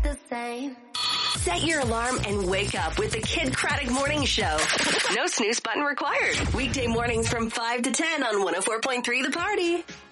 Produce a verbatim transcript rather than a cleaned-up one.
like the same. Set your alarm and wake up with the Kid Craddock Morning Show. No snooze button required. Weekday mornings from five to ten on one oh four point three The Party.